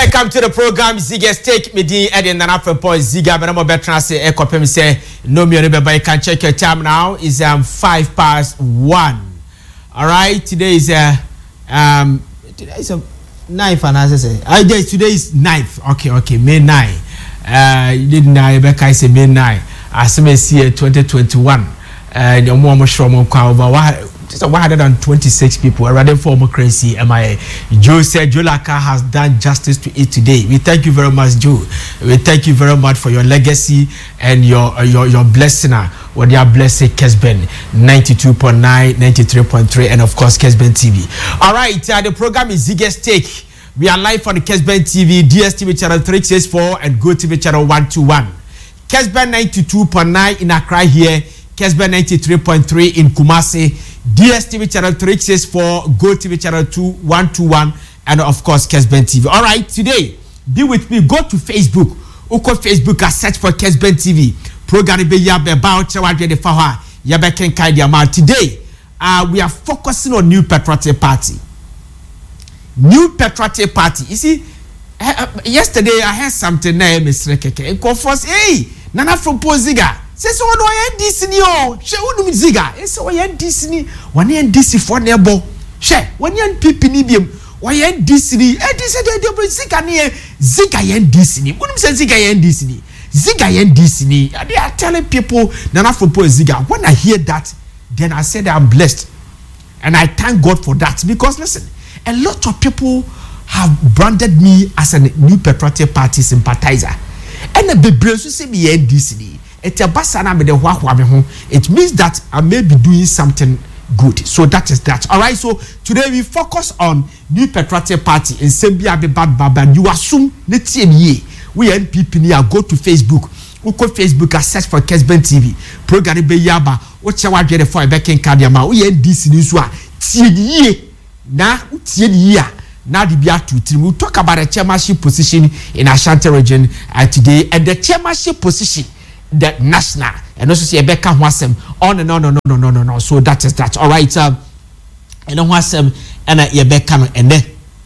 Welcome to the program. Ziga Steak Midi Eddie Nana from Point Ziga. But I'm a better say Ekopem say no me you can check your time now. Is 1:05. All right, today is today is a 9th and as I say. Today is 9th. Okay, May 9. You didn't know Rebecca say May 9. As may see 2021. The more sure more over 126 people are ready for democracy. Joe said Jolaka has done justice to it today. We thank you very much, Joe. We thank you very much for your legacy and your blessing. What they are blessing Kesben 92.9, 93.3, and of course Kesben TV. All right, the program is Ziga Steak. We are live on the Kesben TV, DSTV channel 364, and Go TV channel 121. Kesben 92.9 in Accra here. Kesben 93.3 in Kumasi, DSTV channel 364, Go TV channel 121, and of course Kesben TV. All right, today, be with me. Go to Facebook. Uko Facebook, search for Kesben TV. Program be yabe about the faha yabe ken kai dia ma. Today, we are focusing on New Patriotic Party. New Patriotic Party. You see, yesterday I heard something na Mr. Keke. Confess, hey, Nana from Poziga. Say so no yen Disney o. She wonu Ziga. E so yen Disney. One yen Disney for nebo. She one yen pipi ni biem. One yen Disney. E Disney de Ziga ni Ziga yen Disney. Wonu say Ziga yen Disney. Ziga yen Disney. They are telling people Nana from Ziga. When I hear that, then I said I'm blessed. And I thank God for that. Because listen, a lot of people have branded me as a New Patriotic Party sympathizer. And the baby say me yen Disney. It means that I may be doing something good. So that is that. All right. So today we focus on New Patriotic Party in Sembia Bad Baba. You assume the TME. We NPP near go to Facebook. We go Facebook and search for Kesben TV. Program be yaba. What you want to get for a backing cardiama? We this news one. TME na TME. Now the BR2 we'll talk about the chairmanship position in Ashanti region today, and the chairmanship position. The national and also see Rebecca Wasem on and on. So that is that. All right, and Wasem and Rebecca and then.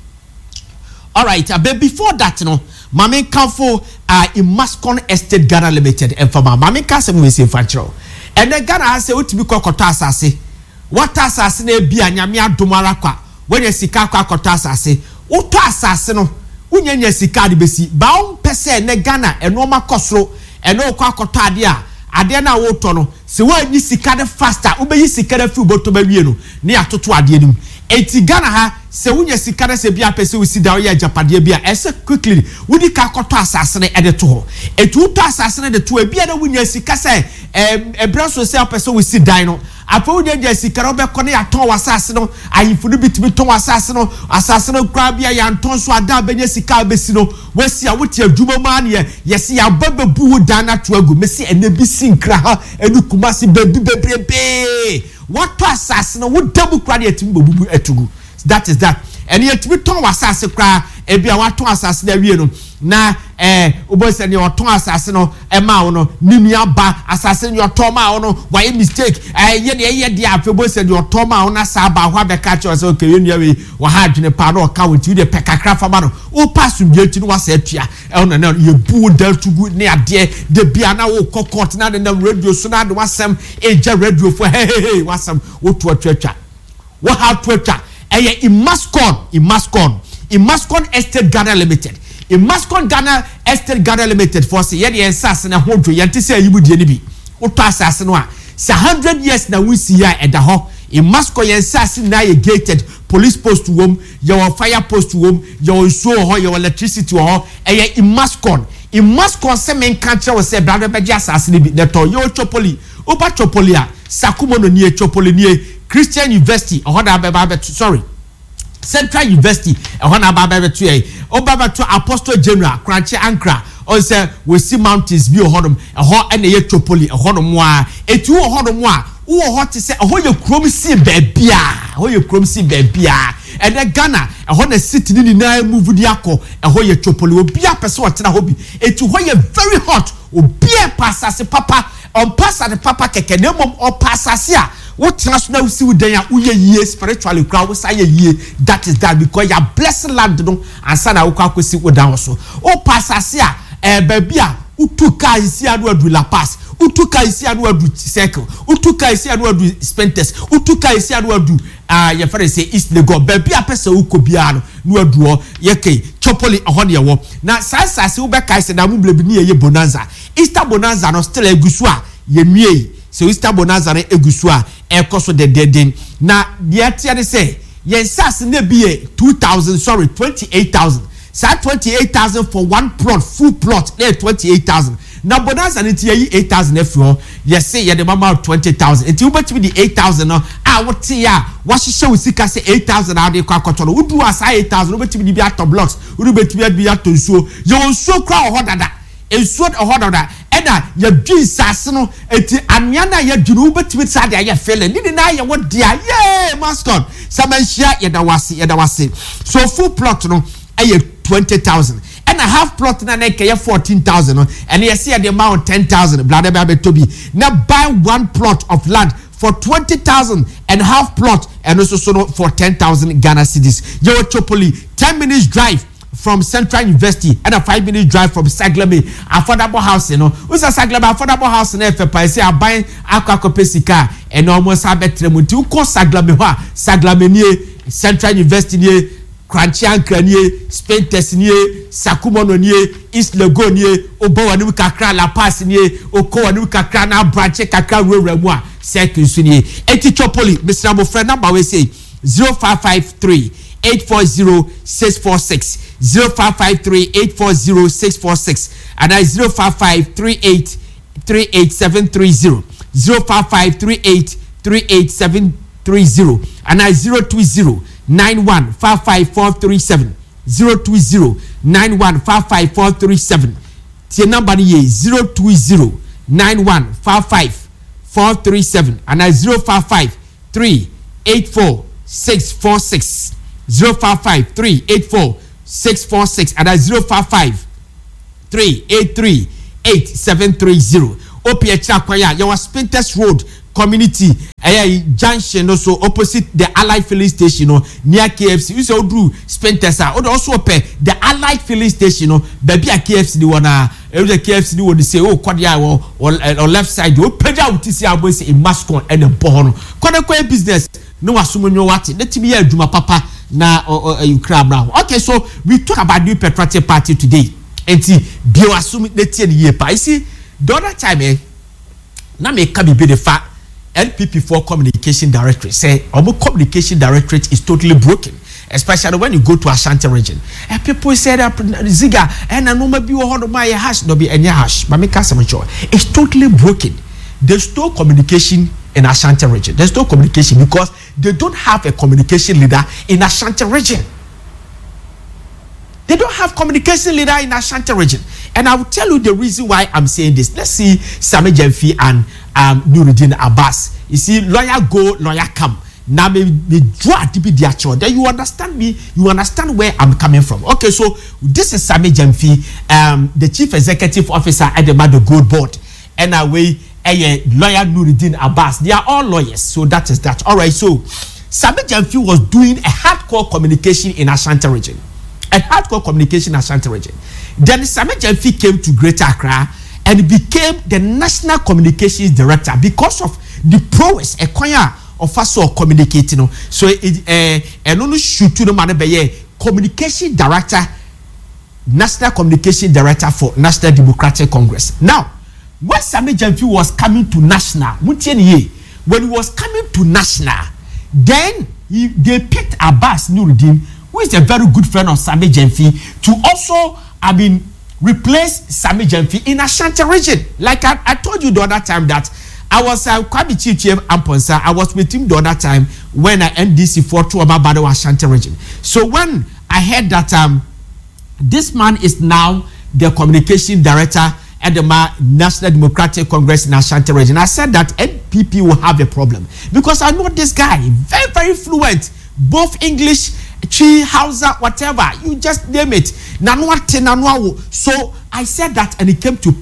All right, but before that, Mami Kanfo in Mascon Estate Ghana Limited and for Mami Kasem we say Fancho. And then Ghana has a to be Kokotasa say. What assassin be a Yamia Dumarakwa when you see Kakotasa say, what assassin? When you see Kadibesi, bound per se ne Ghana and Roma Cosro. And no quacotadia, Adena Wotono, so why you see kind of faster, Ube see kind of few botobabiano, near to Twadianum. Etigana, so when you see kind of Sebia Peso, we see down here Japadia, as quickly, would you cacota assassinate at the two? A two assassinate the two, a beer when you see Cassa, a brasso self person we see dino. I told you, Jessica, Robert Coney, a tall assassino, I food bit to Tom assassino, Crabia, and Tonso, Adab, Jessica Bessino, Westia, what your Juma Mania, yes, ya Baba Boo, Dana to a good Messi, and the Bissing Kraha, and Kumasi baby. What assassin would double credit to Bubu Etugu? That is that. And yet, we Tom assassin cry, and be a what to assassin. Na Ubos and your ton assassin Emma Nimia ba assassin your Toma ono why mistake yet the Afibos and your Toma on a Saba what the catchers okay you were hard in a paro account you the Pekacrafamano who pass to get to was set ya and you boo del to good near dear the Biana will court now and the radio soon was some age radio for hey was some what to a church what how Twitter in Mascon Estate Ghana Limited. In Mascon Ghana Estate Ghana Limited for say yet assassin a hold to Yantisa you would be. What assassin one? 100 years now we see at the hall. In Mascon assassin now a gated police post to home, your fire post to home, your so your electricity to home, and in Mascon. In Mascon, some main country was said, brother, but just assassin the Toyo Chopoli, Opa Chopolia, Sakumono near Chopoli near Christian University, or sorry. Central University, and one about Obaba to Apostle General, Cranche Ankara, or say we see mountains be a hodom, a hot and a Tropoli, a hodomoa, a two hodomoa, who are hot to say, oh, you chrome see babia, oh, you chrome see babia, and then Ghana, a honor city in the move diaco, a hoya Tropoli will be a person at a hobby, a to hoya very hot, will be a pass as a papa, on pass at the papa kekenemum or pass as ya. what transfer see with them uye spiritually crowd we say ye that is that because you blessed land no ansa na wo see with down so o pasase a baby a utuka isi anu adu La Paz utuka isi anu adu Circle utuka isi anu adu Spentes utuka isi anu adu ye fere say East Lagos baby a pese ukobia no adu ye ke Chopoli ehon ye wo na sasase wo be kai se na mu blebi ni ye bonanza Easter bonanza no still egusu a ye nwie so Easter bonanza na egusu a ekoso de na dia tia de say ye sas na bi 28,000 Sa 28,000 for one plot, full plot, 28,000. Now bonus and it's 8,000 FO. Yes, say yeah, the mama 20,000. Until you bet me the 8,000 no. What say ya? What she show is say 8,000 out the control. Who do us 8,000? Bet me the be blocks. Who bet me be at so. You so crowd harder that. And so harder that. And your Jesus no. Eti anyana ya juru bet me say ya failing. Didn't I what dear? Yeah, mascot. Some share ya da wasi. So full plot no. 20,000 and a half plot na neke 14,000 and you see the amount 10,000 blah blah blah to be now buy one plot of land for 20,000 and half plot and also so for 10,000 Ghana cedis. You Chopoli 10 minutes drive from Central University and a 5 minute drive from Saglame affordable house who's a Saglame affordable house in FPI say I buy akakopesika and almost have betremuti uko Saglame wa Saglame nie Central University nie Kranchian Kranie, Spain Tessinie, Sakumono nie, East Lagonie, Oboanu Kakra, La Paz nie, Okoanu Kakra, na branche Kakra, Remoi, Circle Sunie. Eti Chopoli, Mr. Amofred, number we say 0553 840 646, 0553 840 646, and I 055 38 38730, 055 38 38730, and I 020 9155 020 9155 the number is 020 9155 and I 055 384 646, 055 384 646 and I 055 383 8730. OPH Akwaya, your Spintex Road community junction also opposite the Allied filling station near KFC. You say do Spentesa also pay the Allied filling station baby a KFC the one the KFC the one they say kwadia or left side you pay out to see about say a mascon and a born kwa business no asumunyo wati let me hear Juma papa na you crab now. Okay, so we talk about New Patriotic Party today and see bio assume let year pa. You see the other time na me can be the fact NPP4 communication directorate say our communication directorate is totally broken, especially when you go to Ashanti region. And people say that Ziga and I know maybe my hash no be any hash, but make us sure it's totally broken. There's no communication in Ashanti region. There's no communication because they don't have a communication leader in Ashanti region. They don't have communication leader in Ashanti region. And I will tell you the reason why I'm saying this. Let's see Sammy Jemfi and Nuruddin Abbas. You see, lawyer go, lawyer come. Now me draw to be the actual. Then you understand me. You understand where I'm coming from. Okay, so this is Sammy Jemfi, the chief executive officer at the Mado Gold Board, and away lawyer Nuruddin Abbas. They are all lawyers, so that is that. All right. So Sammy Jemfi was doing a hardcore communication in Ashanti region. A hardcore communication in Ashanti region. Then Sammy Jemfi came to Greater Accra and became the national communications director because of the prowess of us communicating. So and only shoot to the man be communication director, national communication director for National Democratic Congress. Now, when Sammy Jemfi was coming to national, when he was coming to national, then they picked Abbas Nuruddin, who is a very good friend of Sammy Jemfi, to also, replace Sammy Jemfi in Ashanti region. Like I told you the other time that I was Kwabi Chief Amponsa. I was with him the other time when I NDC for Tuamabado Ashanti region. So when I heard that this man is now the communication director at the National Democratic Congress in Ashanti region, I said that NPP will have a problem because I know this guy very, very fluent, both English, Chi, Hausa, whatever, you just name it. So I said that and it came to pass.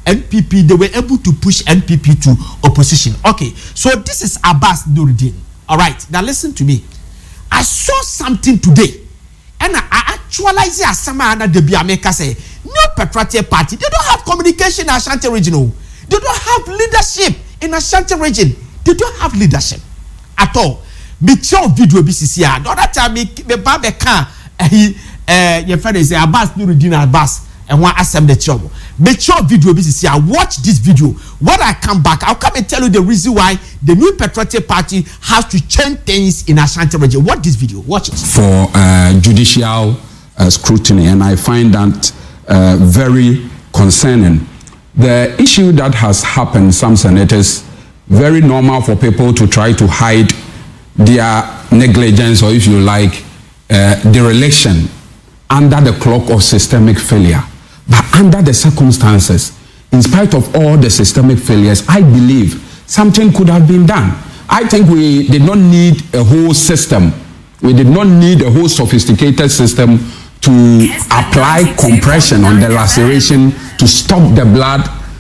NPP, they were able to push NPP to opposition. Okay, so this is Abbas Nuruddin. All right, now listen to me. I saw something today, and I actualized it as someone that the Biameka say, New Patriotic Party, they don't have communication in Ashanti region. They don't have leadership in Ashanti region. They don't have leadership at all. Me show video BCC. The other time me babe can your friend is Abbas Nuruddin Abbas and one assembly job. Make sure video BCC. I watch this video. When I come back, I'll come and tell you the reason why the New Patriotic Party has to change things in Ashanti region. Watch this video. Watch it. For judicial scrutiny, and I find that very concerning. The issue that has happened, Samson, it is very normal for people to try to hide their negligence, or if you like, dereliction under the cloak of systemic failure. But under the circumstances, in spite of all the systemic failures, I believe something could have been done. I think we did not need a whole system. We did not need a whole sophisticated system to apply compression on the laceration to stop the blood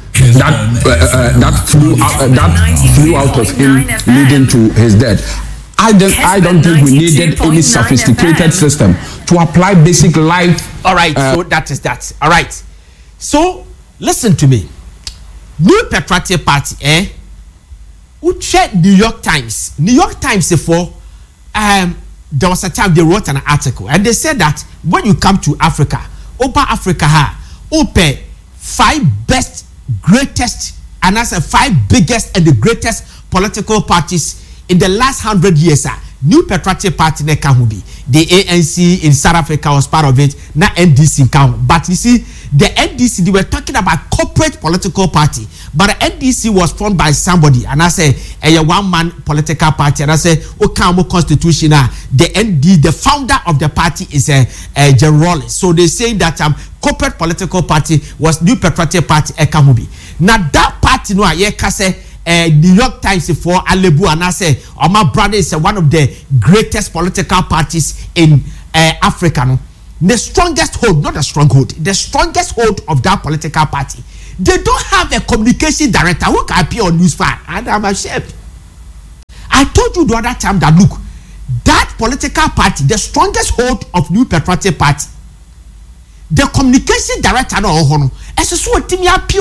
that flew out of him, leading to his death. I don't think we needed any sophisticated system to apply basic life. All right, so that is that. All right. So listen to me. New Patriotic Party, who check New York Times. New York Times before there was a time they wrote an article and they said that when you come to Africa, over Africa, open 5 best, greatest, and that's 5 biggest and the greatest political parties in the last 100 years. New Patriotic Party ne can be the ANC in South Africa was part of it. Now NDC can, but you see the NDC, they were talking about corporate political party, but the NDC was formed by somebody, and I say a one-man political party, and I say Okamo constitution. The founder of the party is Jerry Rawlings. So they say that corporate political party was New Patriotic Party Ekamubi. Now that party no say New York Times for Alebu, and I say my brother is one of the greatest political parties in Africa. No? The strongest hold, not a stronghold, the strongest hold of that political party. They don't have a communication director who can appear on Newsfire, and I'm ashamed. I told you the other time that look, that political party, the strongest hold of New Patriotic Party, the communication director no hono so otimi appear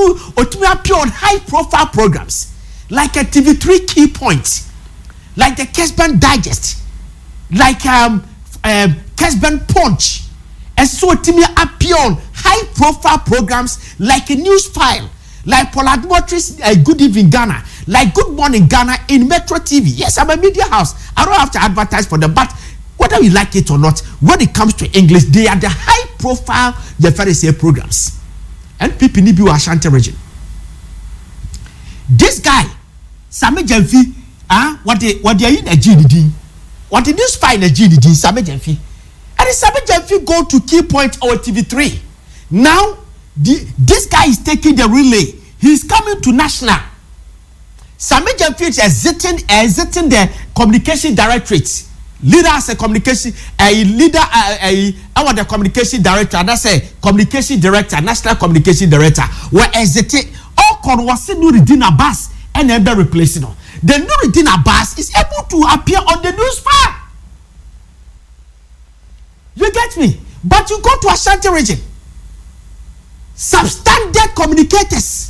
on high profile programs like a TV3 Key Point, like the Kesben Digest, like Kesben Punch, and so otimi appear on high profile programs like a News File, like Pollard Motri's Good Evening Ghana, like Good Morning Ghana in Metro TV. Yes, I'm a media house. I don't have to advertise for them, but whether you like it or not, when it comes to English, they are the high profile Pharisee programs. And people need to Ashanti region. This guy, Sami Jemfi, what they are in a GDD, what did this find a GDD, Sami Jemfi? And Sami Jemfi go to Key Point or TV3. Now, this guy is taking the relay. He's coming to national. Sami Jemfi is exiting the communication directorate. Leader as a communication, the communication director, and that's a communication director, national communication director. Where exited all was Nuruddin Abbas and then replacing her. The Nuruddin Abbas is able to appear on the Newsfire. You get me? But you go to Ashanti region, substandard communicators,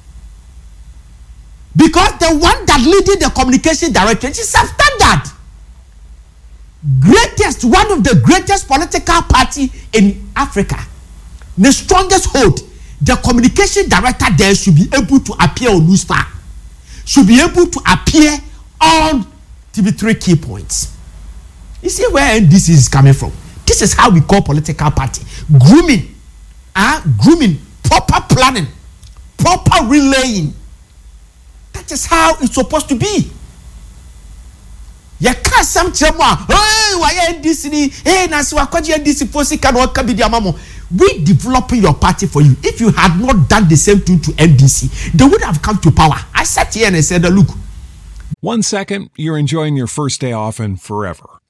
because the one that leading the communication director is substandard. Greatest, one of the greatest political party in Africa, the strongest hold. The communication director there should be able to appear on Newsfire, should be able to appear on TV3 Key Points. You see where this is coming from? This is how we call political party grooming, grooming, proper planning, proper relaying. That is how it's supposed to be. You can't some chema. Hey, why this? Hey, Naswa Kwaji this Fosi can work be their mamo. We developing your party for you. If you had not done the same thing to NDC, they would have come to power. I sat here and I said, look. 1 second, you're enjoying your first day off and forever.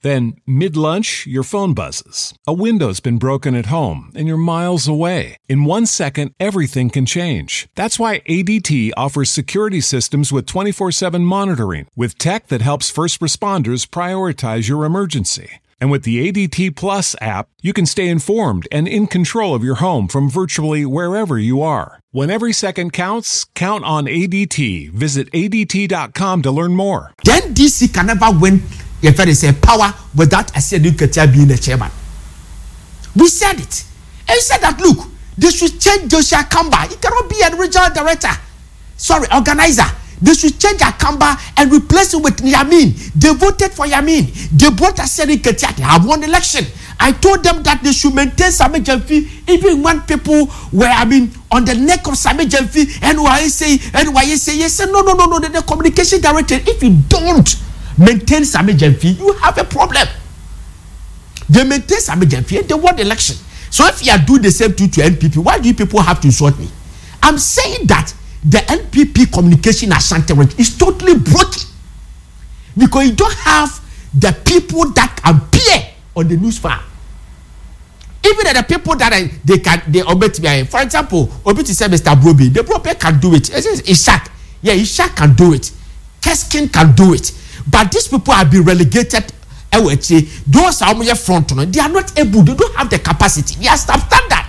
Then, mid-lunch, your phone buzzes. A window's been broken at home, and you're miles away. In 1 second, everything can change. That's why ADT offers security systems with 24/7 monitoring, with tech that helps first responders prioritize your emergency. And with the ADT Plus app, you can stay informed and in control of your home from virtually wherever you are. When every second counts, count on ADT. Visit ADT.com to learn more. Then DC can never win, if there is a power without a Seducatia being the chairman. We said it. And we said that, look, they should change Joshua Kamba. He cannot be a regional director. Organizer. They should change Akamba and replace it with Yamin. They voted for Yamin. They brought a Seri Ketia. They have won the election. I told them that they should maintain Sami Jamfi even when people were, on the neck of Sami Jamfi. NYSA, yes, no, the communication director, if you don't maintain Sami Jamfi, you have a problem. They maintain Sami Jamfi and they won the election. So if you are doing the same thing to NPP, why do you people have to insult me? I'm saying that the NPP communication Ashanti region is totally broken because you don't have the people that appear on the news file. Even the people that they obey me. For example, Obiti said Mr. Broby, the Broby can do it. Ishak, Ishak can do it. Keskin can do it. But these people have been relegated. Those are on your front. They are not able. They don't have the capacity. They are substandard.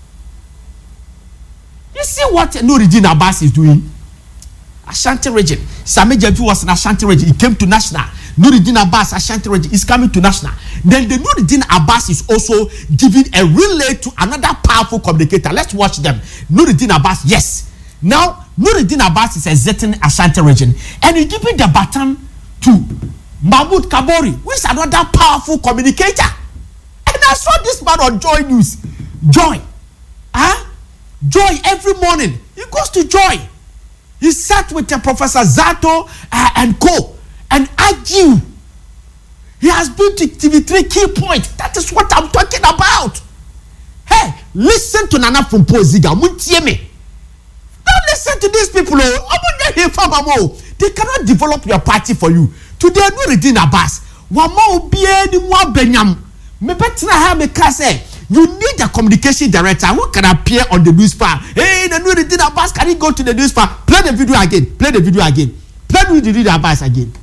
You see what Nuruddin Abbas is doing? Ashanti region. Sami Jamfi was in Ashanti region. He came to national. Nuruddin Abbas, Ashanti region, is coming to national. Then the Nuruddin Abbas is also giving a relay to another powerful communicator. Let's watch them. Nuruddin Abbas, yes. Now, Nuruddin Abbas is exiting Ashanti region. And he's giving the baton to Mahmoud Kabori, who is another powerful communicator. And I saw this man on Joy News. Joy. Joy every morning. He goes to Joy. He sat with Professor Zato and co. and argue. He has been to TV3 key point. That is what I'm talking about. Hey, listen to Nana from Poziga. Don't listen to these people. They cannot develop your party for you. Today, Nuruddin Abbas. You need a communication director who can appear on the news file. Hey, the Nuruddin Abbas, can he go to the news file? Play the video again. Play the video again. Play Nuruddin Abbas again.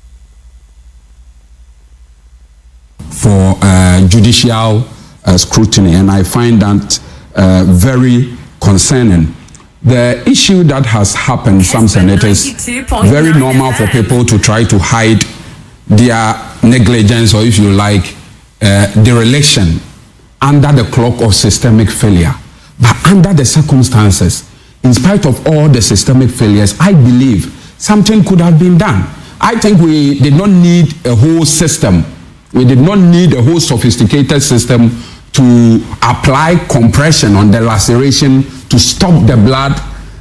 For judicial scrutiny, and I find that very concerning. The issue that has happened, some senators, very normal for people to try to hide their negligence, or if you like, dereliction under the cloak of systemic failure. But under the circumstances, in spite of all the systemic failures, I believe something could have been done. I think we did not need a whole system. We did not need a whole sophisticated system to apply compression on the laceration to stop the blood.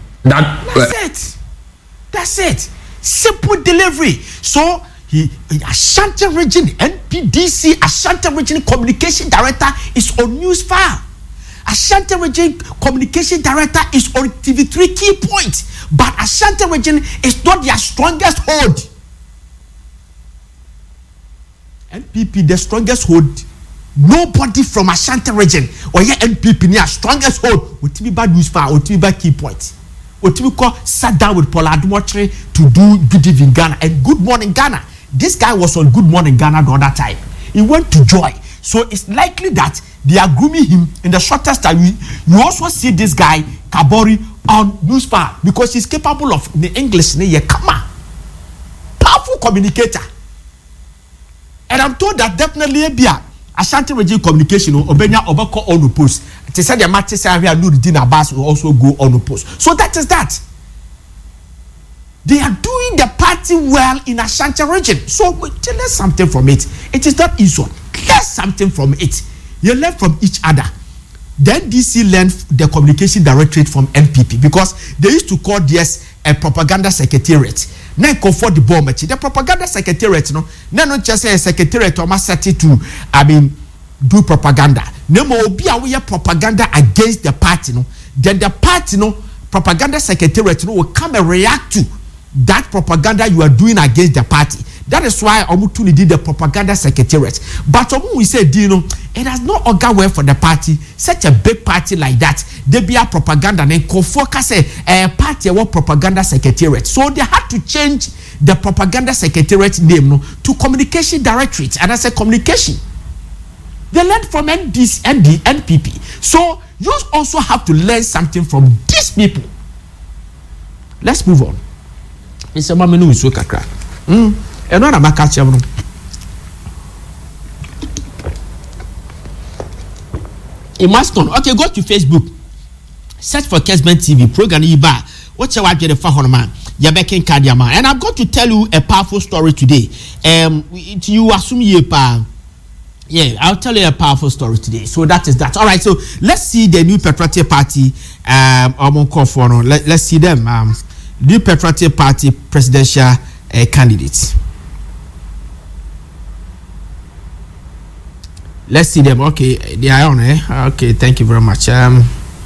That's it. Simple delivery. So Ashanti Region NPDC Ashanti Region Communication Director is on news file. Ashanti Region Communication Director is on TV3 key point. But Ashanti Region is not their strongest hold. NPP, the strongest hold. Nobody from Ashanti Region or your NPP near strongest hold. What be bad news file or to be bad key point. What we call sat down with Paul Admotre to do Good Evening Ghana and Good Morning Ghana. This guy was on Good Morning Ghana the other time. He went to Joy. So it's likely that they are grooming him in the shortest time. You also see this guy, Kabori, on newspaper because he's capable of the English. Powerful communicator. And I'm told that definitely Ashanti Region Communication Obenya Obako on the post. They said the matter say Nuruddin Abbas will also go on the post. So that is that. They are doing the party well in Ashanti Region. So learn something from it. It is not easy. Learn something from it. You learn from each other. Then DC learned the communication directorate from NPP because they used to call this a propaganda secretariat. Now go for the bomb. The propaganda secretariat, no just say a secretariat or set it to, do propaganda. No more be aware propaganda against the party, no. Then the party, no, propaganda secretariat, no, will come and react to that propaganda you are doing against the party. That is why Omutuni did the propaganda secretariat. But we said, Dino, it has not organ well for the party. Such a big party like that, they be a propaganda and focus a party or propaganda secretariat. So they had to change the propaganda secretariat name to communication directorate, and I said communication. They learned from NPP. So you also have to learn something from these people. Let's move on. Mr. Mamenu is so kakra. And what am I catching? It must come. Okay, go to Facebook. Search for Kesman TV program. What's your idea for Honman? Yabekin Kadiama. And I'm going to tell you a powerful story today. You assume you pa. Yeah, I'll tell you a powerful story today. So that is that. All right. So let's see the New Patriotic Party. Let's see them. New Patriotic Party presidential candidates. Let's see them. Okay, they are on. Okay, thank you very much. Okay.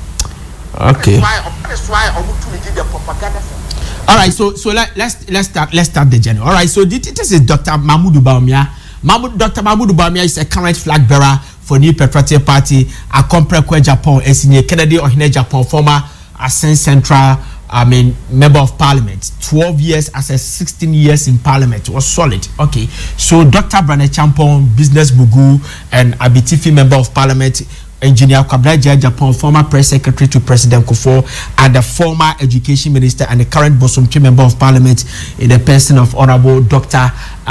All right. So let's start the journey. All right. So this is Dr. Mahmoud Bawumia. Dr. Mahmoud Bawumia is a current flag bearer for New Patriotic Party. A Compre Japan, a senior Kennedy Ohine Japan, former Ascent Central. Member of Parliament, 12 years as a 16 years in Parliament was solid. Okay, so Dr. Brane Champon, business bugu, and Abitifi Member of Parliament, Engineer Kwabena Japan, former press secretary to President Kufuor, and the former education minister and the current Bosomtwe Member of Parliament in the person of Honorable Dr.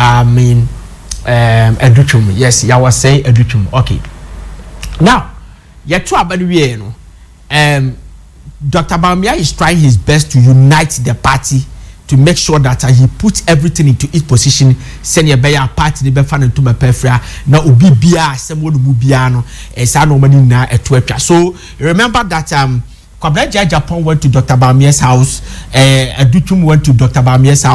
Educhum. Yes, I was saying Educhum. Okay, now, Dr. Bawumia is trying his best to unite the party to make sure that he puts everything into its position. Send your bear party the befan into my perfra. Now ubi bia semo no mubiano esa no mani na etwetwa. So remember that Kwabena Japan went to Dr. Bawumia's house. Educhum went to Dr. Bawumia's house.